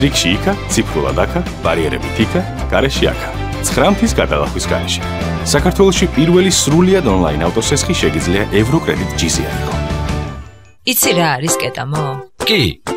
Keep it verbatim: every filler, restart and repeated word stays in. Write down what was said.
რიგში იქა, ციფრულად აქა, ბარიერებით იქა, გარეშე აქა. ცხრა მთის გადალახვის გარეშე. საქართველოში პირველი სრულიად ონლაინ ავტოსესხი შეგიძლია ევროკრედიტ ჯიზი აიღო. იცი რა არის კეტამო? კი.